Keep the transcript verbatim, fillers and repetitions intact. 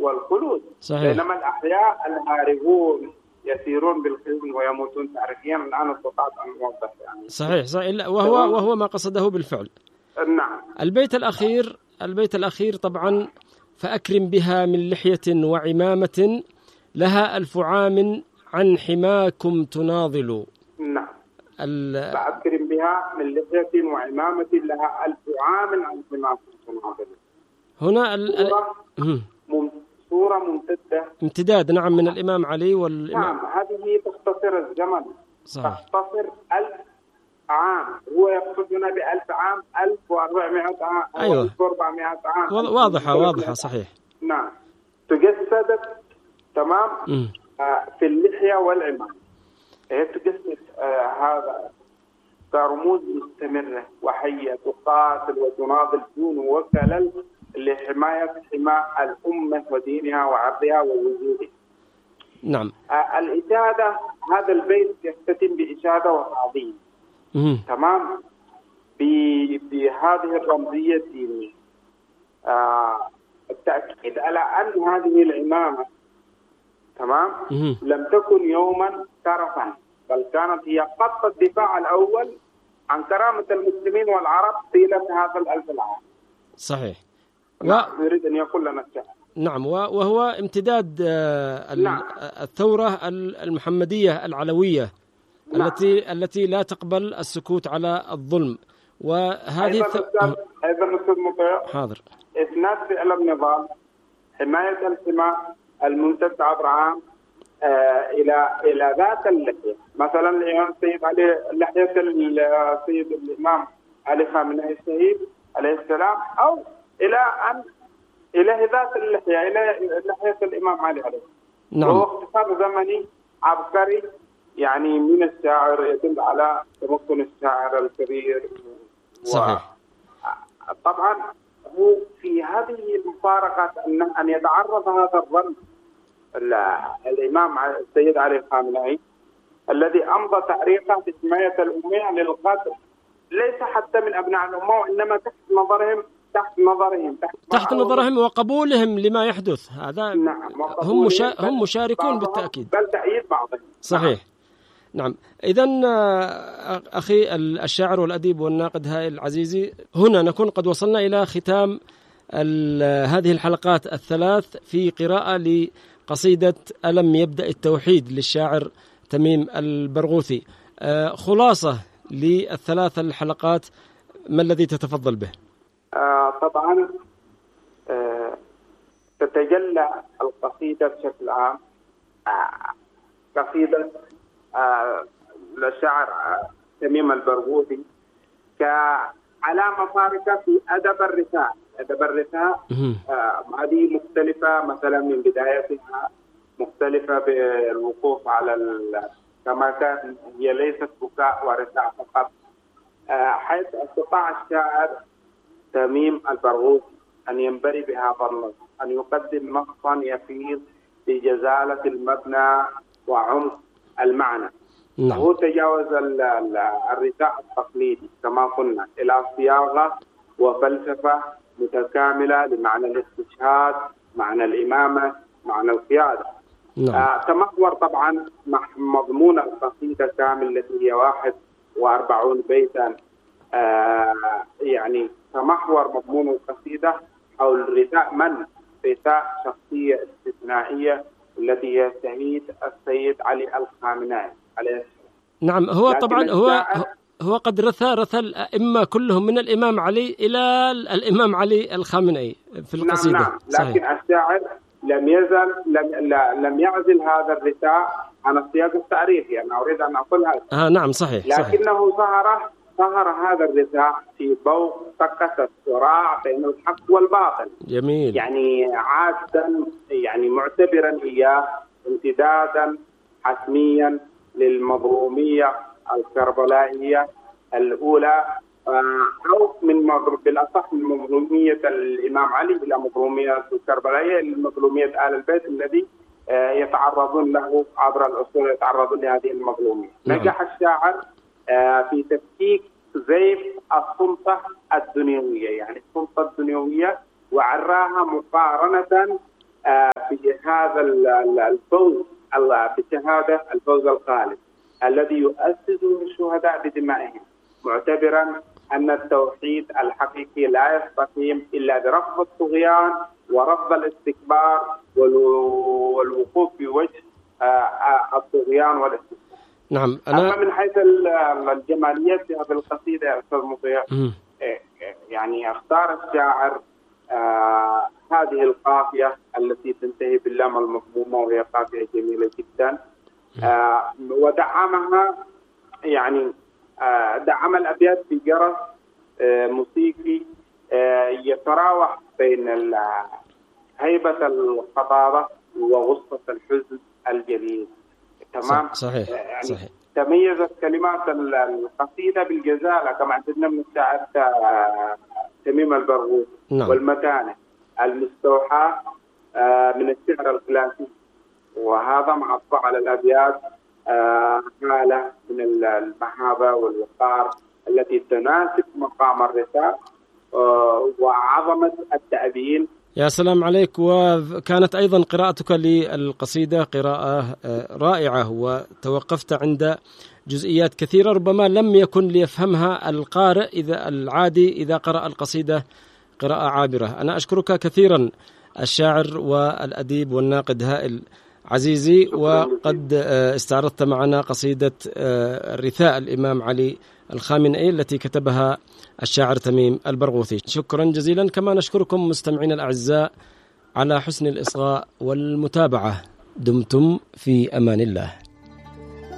والخلود. صحيح. بينما الأحياء الهاربون يسيرون بالخزي ويموتون تعريفيا. الآن استطعت أن أوضح يعني. صحيح صحيح. وهو وهو ما قصده بالفعل. نعم. البيت الأخير البيت الأخير طبعا فأكرم بها من لحية وعمامة لها ألف عام عن حماكم تناضل. نعم. فأكرم بها من لحية وعمامة لها ألف عام عن حماكم تناضل. هنا ال... صورة ممتدة امتداد نعم من الإمام علي والإمام. نعم. هذه تختصر الزمن. صحيح. تختصر ألف عام. هو يقصدنا بألف عام ألف وأربعمائة عام أو أيوة. ألف وأربعمائة عام. واضحة واضحة صحيح. نعم. تجسدت تمام آه في اللحية والعمام. هي تجسد آه هذا كرموز مستمرة وحية تقاتل وتناضل دون وكلل لحماية حماة الأمة ودينها وعرضها ووجودها. نعم. آه الإشادة هذا البيت يختتم بإشادة وتعظيم. تمام. بهذه الرمزية الدينية. آه التأكيد على أن هذه العمامة تمام مم. لم تكن يوما ترفا، بل كانت هي خط الدفاع الأول عن كرامة المسلمين والعرب طيلة هذا الألف العام. صحيح. نعم. و... يريد أن يقول لنا الشعر. نعم. وهو امتداد نعم. الثورة المحمدية العلوية. نعم. التي التي لا تقبل السكوت على الظلم. وهذه أيضا الث... أيضا أستاذ مطيع حاضر. إسناد فعل النضال حماية الحماة الممتد عبر عام آه إلى إلى ذات اللحية. مثلا الإمام السيد علي لحية السيد الإمام علي خامنئي الشهيد عليه السلام، أو إلى أن إلى ذات اللحية إلى لحية الإمام علي عليه. نعم. وهو اختصار زمني عبقري يعني من الشاعر يدل على تمكن الشاعر الكبير. صحيح. طبعا هو في هذه المفارقات أن أن يتعرض هذا الظن الإمام السيد علي الخامنئي الذي أمضى تاريخه في حماية الأمية للقتل ليس حتى من أبناء الأمة، وإنما تحت نظرهم تحت نظرهم تحت, تحت نظرهم وقبولهم لما يحدث. هذا نعم. هم مشا... هم مشاركون بالتأكيد، بل تأييد بعضهم. صحيح. نعم. إذن أخي الشاعر والأديب والناقد هائل العزيزي، هنا نكون قد وصلنا إلى ختام هذه الحلقات الثلاث في قراءة لقصيدة ألم يبدأ التوحيد للشاعر تميم البرغوثي. خلاصة للثلاث الحلقات ما الذي تتفضل به؟ آه طبعا آه تتجلى القصيدة بشكل عام آه قصيدة آه للشاعر آه تميم البرغوثي كعلامة فارقة في أدب الرثاء. أدب الرثاء آه هذه مختلفة مثلا من بدايتها، مختلفة بالوقوف على كما كان هي ليست بكاء ورثاء فقط، آه حيث استطاع الشاعر تميم البرغوثي أن ينبري بهذا النص، أن يقدم نصا يفيض بجزالة المبنى وعمق المعنى. نعم. هو تجاوز الرثاء التقليدي كما قلنا إلى صياغة وفلسفة متكاملة لمعنى الاستشهاد، معنى الإمامة، معنى القيادة. نعم. آه تمحور طبعا مضمون القصيدة كامل التي هي واحد وأربعون بيتا، آه يعني تمحور مضمون القصيدة حول رثاء من؟ رثاء شخصية استثنائية التي هي الشهيد السيد علي الخامنئي عليه السلام. نعم. هو طبعا هو هو قد رثى رثى الأئمة كلهم من الإمام علي إلى الإمام علي الخامنئي في القصيدة. نعم. نعم. لكن الشاعر لم يزل لم, لم يعزل هذا الرثاء عن السياق التاريخي. أنا أريد أن أقول هذا. آه نعم صحيح. لكنه صحيح. ظهر ظهر هذا الرثاء في ضوء سكة الصراع بين الحق والباطل. جميل. يعني عادا يعني معتبرا إياه امتدادا حتميا للمظلومية الكربلائية الأولى، أو من بالأصح من مظلومية الإمام علي إلى مظلومية الكربلائية لمظلومية آل البيت الذي يتعرضون له عبر العصور، يتعرضون لهذه المظلومية. نعم. نجح الشاعر في تفكيك زيف السلطة الدنيوية، يعني السلطة الدنيوية، وعراها مقارنة في هذا الفوز بالشهادة، الفوز الخالد الذي يؤسسه الشهداء بدمائهم، معتبرا أن التوحيد الحقيقي لا يستقيم إلا برفض الطغيان ورفض الاستكبار والوقوف في وجه الطغيان والاستكبار. نعم. أنا أما من حيث الجمالية في هذه القصيدة يا أستاذ مطيع، يعني اختار الشاعر آه هذه القافية التي تنتهي باللام المضمومة، وهي قافية جميلة جدا، آه ودعمها، يعني آه دعم الأبيات بجرس آه موسيقي آه يتراوح بين هيبة الخطابة وغصة الحزن الجليل. تمام. صحيح. يعني صحيح. تميزت كلمات القصيدة بالجزالة كما اعتدنا من الشاعر تميم البرغوثي، نعم. والمتانة المستوحاة من الشعر الكلاسيكي، وهذا معطى على الأبيات حالة من المهابة والوقار التي تناسب مقام الرثاء وعظمة التأبين. يا سلام عليك. وكانت أيضا قراءتك للقصيدة قراءة رائعة، وتوقفت عند جزئيات كثيرة ربما لم يكن ليفهمها القارئ إذا العادي إذا قرأ القصيدة قراءة عابرة. أنا أشكرك كثيرا الشاعر والأديب والناقد هائل عزيزي، وقد استعرضت معنا قصيدة رثاء الإمام علي الخامنئي التي كتبها الشاعر تميم البرغوثي. شكرا جزيلا. كما نشكركم مستمعينا الأعزاء على حسن الإصغاء والمتابعة. دمتم في أمان الله.